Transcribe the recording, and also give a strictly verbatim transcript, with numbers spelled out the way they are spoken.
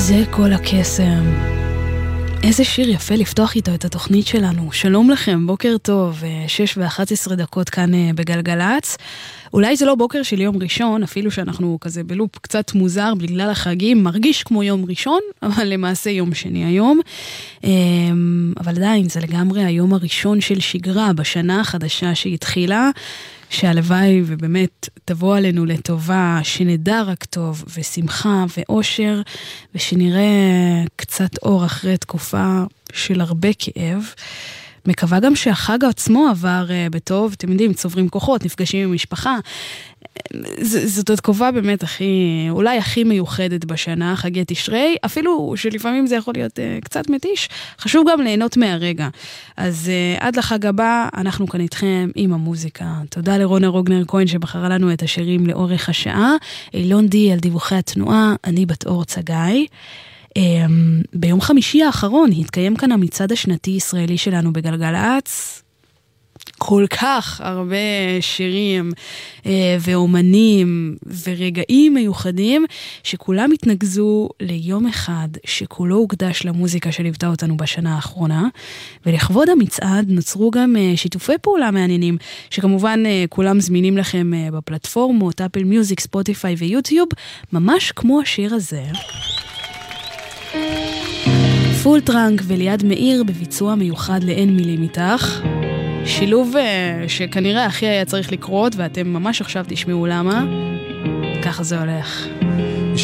זה כל הקסם. איזה שיר יפה לפתוח איתו את התוכנית שלנו. שלום לכם, בוקר טוב, שש ואחת עשרה דקות כאן בגלגלץ. אולי זה לא בוקר של יום ראשון, אפילו שאנחנו כזה בלופ קצת מוזר בגלל החגים, מרגיש כמו יום ראשון, אבל למעשה יום שני היום. אבל עדיין זה לגמרי היום הראשון של שגרה בשנה החדשה שהתחילה, שהלוואי ובאמת תבוא עלינו לטובה, שנדע רק טוב ושמחה ואושר, ושנראה קצת אור אחרי תקופה של הרבה כאב. מקווה גם שהחג עצמו עבר בטוב, אתם יודעים, צוברים כוחות, נפגשים עם משפחה. ז- זאת התקופה באמת הכי, אולי הכי מיוחדת בשנה, חגי תשרי, אפילו שלפעמים זה יכול להיות uh, קצת מתיש, חשוב גם ליהנות מהרגע. אז uh, עד לחג הבא, אנחנו כאן איתכם עם המוזיקה. תודה לרונה רוגנר כהן שבחרה לנו את השירים לאורך השעה, אילון די על דיווחי התנועה, אני בת אור צגאי. Um, ביום חמישי האחרון התקיים כאן המצעד השנתי ישראלי שלנו בגלגלץ, כל כך הרבה שירים אה, ואומנים ורגעים מיוחדים שכולם התנגזו ליום אחד שכולו הוקדש למוזיקה שליוותה אותנו בשנה האחרונה, ולכבוד המצעד נוצרו גם אה, שיתופי פעולה מעניינים שכמובן אה, כולם זמינים לכם אה, בפלטפורמות אפל מיוזיק, ספוטיפיי ויוטיוב, ממש כמו השיר הזה. פול טרנק וליד מאיר בביצוע מיוחד לאין מילים איתך, שילוב שכנראה הכי היה צריך לקרות, ואתם ממש עכשיו תשמעו למה. ככה זה הולך.